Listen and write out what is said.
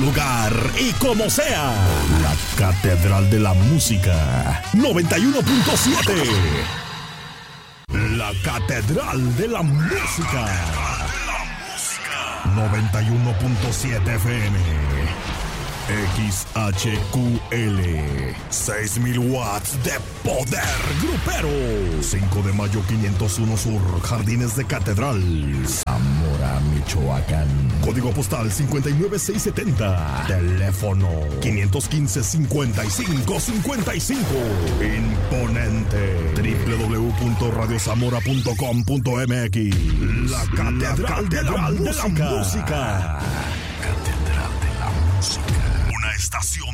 lugar y como sea. La Catedral de la Música 91.7. La Catedral de la Música 91.7 FM. XHQL 6,000 watts de poder grupero. 5 de mayo 501 Sur, Jardines de Catedral, Zamora, Michoacán. Código postal 59670. Teléfono 515-5555. Imponente. www.radiozamora.com.mx. La Catedral de la Música. Catedral de la Música. Una estación